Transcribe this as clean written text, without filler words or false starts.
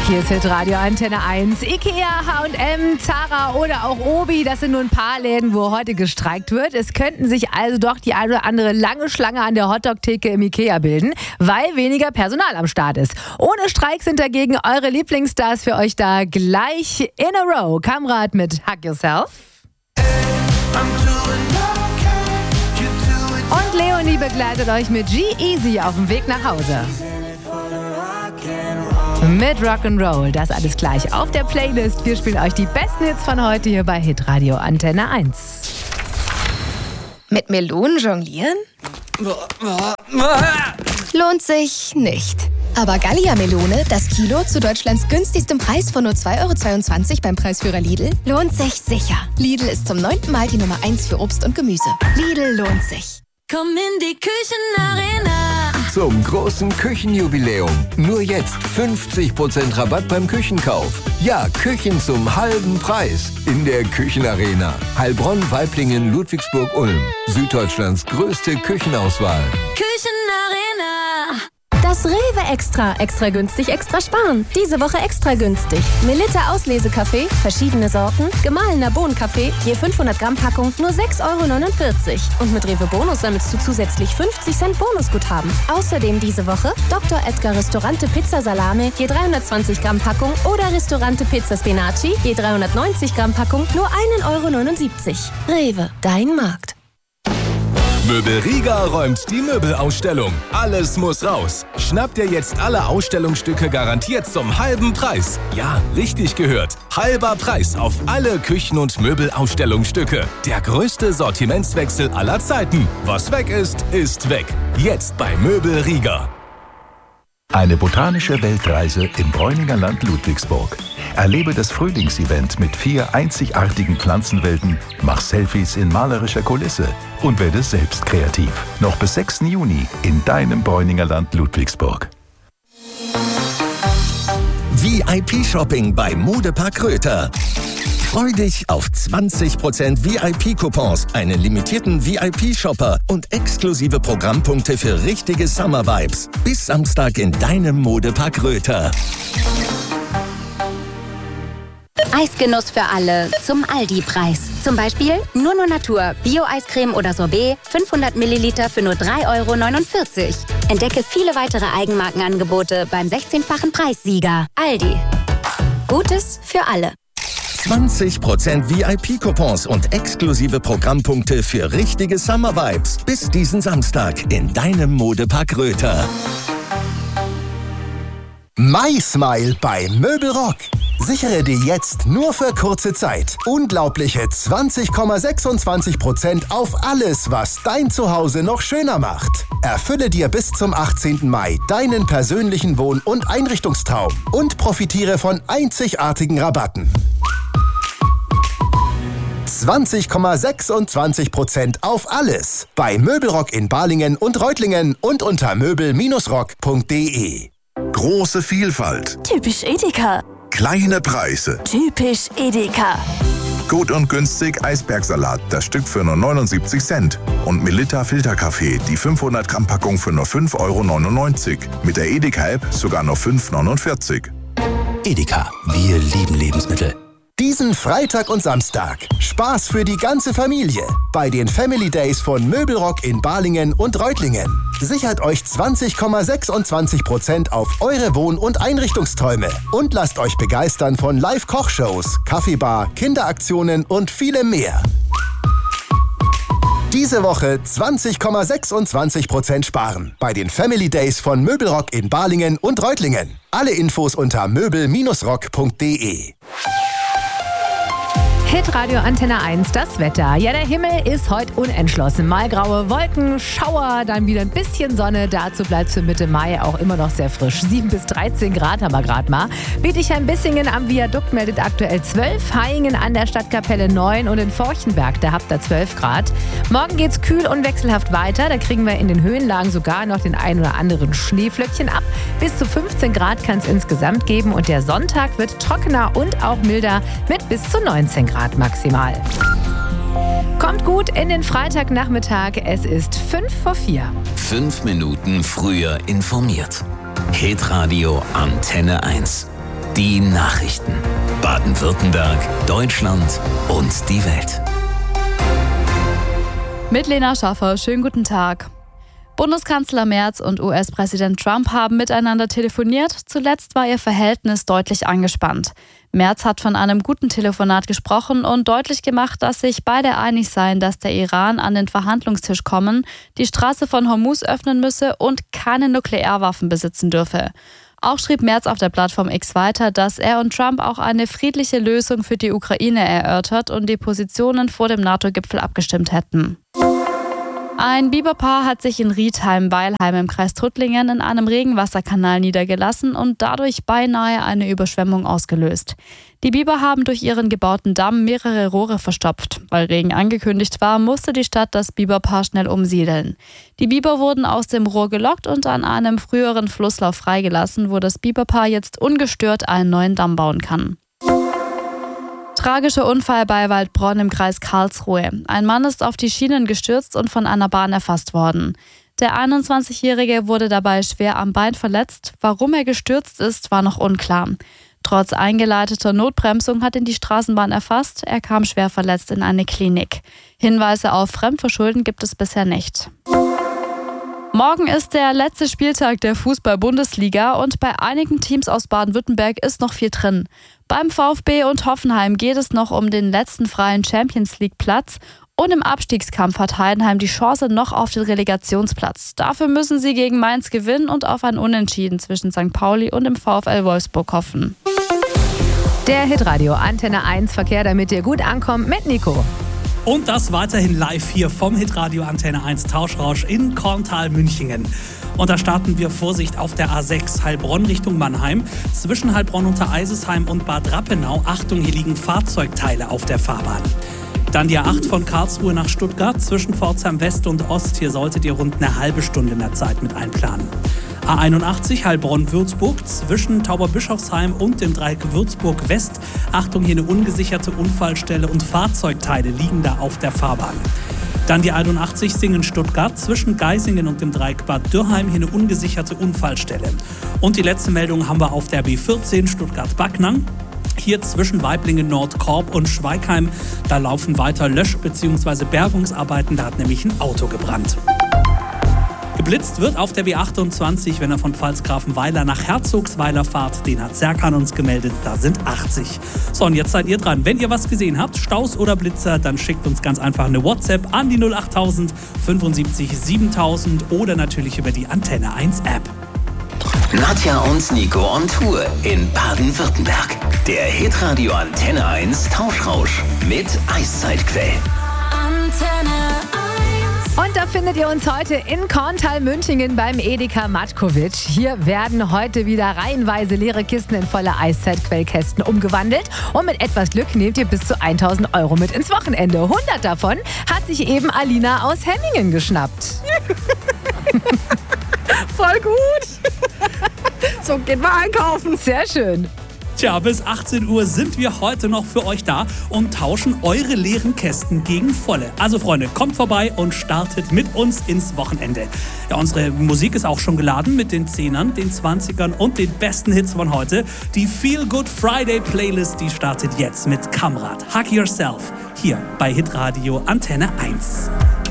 Hier ist Hitradio Antenne 1. Ikea, H&M, Zara oder auch Obi, das sind nur ein paar Läden, wo heute gestreikt wird. Es könnten sich also doch die eine oder andere lange Schlange an der Hotdog-Theke im Ikea bilden, weil weniger Personal am Start ist. Ohne Streik sind dagegen eure Lieblingsstars für euch da. Gleich in a row. Kamrat mit Hug Yourself. Und Leonie begleitet euch mit G-Eazy auf dem Weg nach Hause. Mit Rock'n'Roll, das alles gleich auf der Playlist. Wir spielen euch die besten Hits von heute hier bei Hitradio Antenne 1. Mit Melonen jonglieren? Lohnt sich nicht. Aber Gallia-Melone, das Kilo zu Deutschlands günstigstem Preis von nur 2,22 € beim Preisführer Lidl, lohnt sich sicher. Lidl ist zum 9. Mal die Nummer 1 für Obst und Gemüse. Lidl lohnt sich. Komm in die Küchenarena. Zum großen Küchenjubiläum. Nur jetzt 50% Rabatt beim Küchenkauf. Ja, Küchen zum halben Preis. In der Küchenarena. Heilbronn, Waiblingen, Ludwigsburg, Ulm. Süddeutschlands größte Küchenauswahl. Küchenarena. Das Rewe Extra. Extra günstig, extra sparen. Diese Woche extra günstig. Melitta Auslesekaffee, verschiedene Sorten, gemahlener Bohnenkaffee, je 500 Gramm Packung, nur 6,49 €. Und mit Rewe Bonus sammelst du zusätzlich 50 Cent Bonusguthaben. Außerdem diese Woche Dr. Edgar Ristorante Pizza Salame, je 320 Gramm Packung oder Ristorante Pizza Spinaci, je 390 Gramm Packung, nur 1,79 €. Rewe, dein Markt. Möbel Riga räumt die Möbelausstellung. Alles muss raus. Schnapp dir jetzt alle Ausstellungsstücke garantiert zum halben Preis. Ja, richtig gehört. Halber Preis auf alle Küchen- und Möbelausstellungsstücke. Der größte Sortimentswechsel aller Zeiten. Was weg ist, ist weg. Jetzt bei Möbel Riga. Eine botanische Weltreise im Bräuninger Land Ludwigsburg. Erlebe das Frühlingsevent mit 4 einzigartigen Pflanzenwelten, mach Selfies in malerischer Kulisse und werde selbst kreativ. Noch bis 6. Juni in deinem Bräuninger Land Ludwigsburg. VIP-Shopping bei Modepark Röther. Freu dich auf 20% VIP-Coupons, einen limitierten VIP-Shopper und exklusive Programmpunkte für richtige Summer-Vibes. Bis Samstag in deinem Modepark Röther. Eisgenuss für alle zum Aldi-Preis. Zum Beispiel Nur Natur, Bio-Eiscreme oder Sorbet, 500 Milliliter für nur 3,49 €. Entdecke viele weitere Eigenmarkenangebote beim 16-fachen Preissieger. Aldi. Gutes für alle. 20% VIP-Coupons und exklusive Programmpunkte für richtige Summer-Vibes. Bis diesen Samstag in deinem Modepark Röther. MySmile bei Möbelrock. Sichere dir jetzt nur für kurze Zeit unglaubliche 20,26% auf alles, was dein Zuhause noch schöner macht. Erfülle dir bis zum 18. Mai deinen persönlichen Wohn- und Einrichtungstraum und profitiere von einzigartigen Rabatten. 20,26% auf alles bei Möbelrock in Balingen und Reutlingen und unter möbel-rock.de. Große Vielfalt. Typisch Edeka. Kleine Preise. Typisch Edeka. Gut und günstig Eisbergsalat, das Stück für nur 79 Cent. Und Melitta Filterkaffee, die 500 Gramm Packung für nur 5,99 €. Mit der Edeka-App sogar nur 5,49 €. Edeka, wir lieben Lebensmittel. Diesen Freitag und Samstag Spaß für die ganze Familie bei den Family Days von Möbelrock in Balingen und Reutlingen. Sichert euch 20,26% auf eure Wohn- und Einrichtungsträume und lasst euch begeistern von Live-Kochshows, Kaffeebar, Kinderaktionen und vielem mehr. Diese Woche 20,26% sparen bei den Family Days von Möbelrock in Balingen und Reutlingen. Alle Infos unter möbel-rock.de. Hitradio Antenne 1, das Wetter. Ja, der Himmel ist heute unentschlossen. Mal graue Wolken, Schauer, dann wieder ein bisschen Sonne. Dazu bleibt es für Mitte Mai auch immer noch sehr frisch. 7 bis 13 Grad haben wir gerade mal. Bietigheim-Bissingen am Viadukt meldet aktuell 12. Haingen an der Stadtkapelle 9 und in Forchenberg, da habt ihr 12 Grad. Morgen geht's kühl und wechselhaft weiter. Da kriegen wir in den Höhenlagen sogar noch den ein oder anderen Schneeflöckchen ab. Bis zu 15 Grad kann es insgesamt geben. Und der Sonntag wird trockener und auch milder mit bis zu 19 Grad maximal. Kommt gut in den Freitagnachmittag. Es ist 5:04. 5 Minuten früher informiert. Hitradio Antenne 1. Die Nachrichten. Baden-Württemberg, Deutschland und die Welt. Mit Lena Schaffer, schönen guten Tag. Bundeskanzler Merz und US-Präsident Trump haben miteinander telefoniert. Zuletzt war ihr Verhältnis deutlich angespannt. Merz hat von einem guten Telefonat gesprochen und deutlich gemacht, dass sich beide einig seien, dass der Iran an den Verhandlungstisch kommen, die Straße von Hormuz öffnen müsse und keine Nuklearwaffen besitzen dürfe. Auch schrieb Merz auf der Plattform X weiter, dass er und Trump auch eine friedliche Lösung für die Ukraine erörtert und die Positionen vor dem NATO-Gipfel abgestimmt hätten. Ein Biberpaar hat sich in Riedheim-Weilheim im Kreis Tuttlingen in einem Regenwasserkanal niedergelassen und dadurch beinahe eine Überschwemmung ausgelöst. Die Biber haben durch ihren gebauten Damm mehrere Rohre verstopft. Weil Regen angekündigt war, musste die Stadt das Biberpaar schnell umsiedeln. Die Biber wurden aus dem Rohr gelockt und an einem früheren Flusslauf freigelassen, wo das Biberpaar jetzt ungestört einen neuen Damm bauen kann. Tragischer Unfall bei Waldbronn im Kreis Karlsruhe. Ein Mann ist auf die Schienen gestürzt und von einer Bahn erfasst worden. Der 21-Jährige wurde dabei schwer am Bein verletzt. Warum er gestürzt ist, war noch unklar. Trotz eingeleiteter Notbremsung hat ihn die Straßenbahn erfasst. Er kam schwer verletzt in eine Klinik. Hinweise auf Fremdverschulden gibt es bisher nicht. Morgen ist der letzte Spieltag der Fußball-Bundesliga und bei einigen Teams aus Baden-Württemberg ist noch viel drin. Beim VfB und Hoffenheim geht es noch um den letzten freien Champions-League-Platz und im Abstiegskampf hat Heidenheim die Chance noch auf den Relegationsplatz. Dafür müssen sie gegen Mainz gewinnen und auf ein Unentschieden zwischen St. Pauli und dem VfL Wolfsburg hoffen. Der Hitradio Antenne 1 Verkehr, damit ihr gut ankommt, mit Nico. Und das weiterhin live hier vom Hitradio Antenne 1 Tauschrausch in Korntal-Münchingen. Und da starten wir, Vorsicht, auf der A6 Heilbronn Richtung Mannheim. Zwischen Heilbronn unter Eisesheim und Bad Rappenau. Achtung, hier liegen Fahrzeugteile auf der Fahrbahn. Dann die A8 von Karlsruhe nach Stuttgart. Zwischen Pforzheim West und Ost. Hier solltet ihr rund eine halbe Stunde mehr Zeit mit einplanen. A81 Heilbronn-Würzburg zwischen Tauberbischofsheim und dem Dreieck Würzburg-West. Achtung, hier eine ungesicherte Unfallstelle und Fahrzeugteile liegen da auf der Fahrbahn. Dann die 81 Singen-Stuttgart zwischen Geisingen und dem Dreieck Bad Dürrheim, hier eine ungesicherte Unfallstelle. Und die letzte Meldung haben wir auf der B14 Stuttgart-Backnang. Hier zwischen Waiblingen, Nordkorb und Schweigheim, da laufen weiter Lösch- bzw. Bergungsarbeiten, da hat nämlich ein Auto gebrannt. Geblitzt wird auf der B28, wenn er von Pfalzgrafenweiler nach Herzogsweiler fahrt. Den hat Serkan uns gemeldet, da sind 80. So, und jetzt seid ihr dran. Wenn ihr was gesehen habt, Staus oder Blitzer, dann schickt uns ganz einfach eine WhatsApp an die 08000 75 7000 oder natürlich über die Antenne 1 App. Nadja und Nico on Tour in Baden-Württemberg. Der Hitradio Antenne 1 Tauschrausch mit Eiszeitquell. Antenne 1. Und da findet ihr uns heute in Korntal-Münchingen beim Edeka Matkovic. Hier werden heute wieder reihenweise leere Kisten in volle Eiszeitquellkästen umgewandelt. Und mit etwas Glück nehmt ihr bis zu 1.000 € mit ins Wochenende. 100 davon hat sich eben Alina aus Hemmingen geschnappt. Voll gut. So geht mal einkaufen. Sehr schön. Tja, bis 18 Uhr sind wir heute noch für euch da und tauschen eure leeren Kästen gegen volle. Also Freunde, kommt vorbei und startet mit uns ins Wochenende. Ja, unsere Musik ist auch schon geladen mit den 10ern, den 20ern und den besten Hits von heute. Die Feel Good Friday Playlist, die startet jetzt mit Kamrat. Hug Yourself hier bei Hitradio Antenne 1.